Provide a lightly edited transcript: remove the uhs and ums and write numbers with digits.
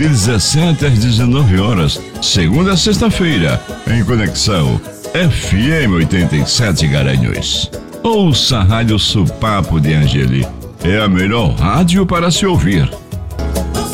de 17 às 19 horas, segunda a sexta-feira, em Conexão FM 87 Garanhuns. Ouça a Rádio Supapo de Angeli. É a melhor rádio para se ouvir.